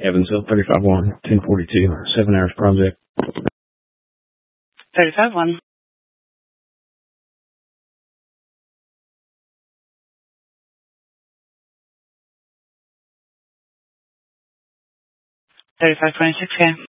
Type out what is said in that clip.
Evansville, 35-1, 1042, 7 hours project. 35-1. $35.26K.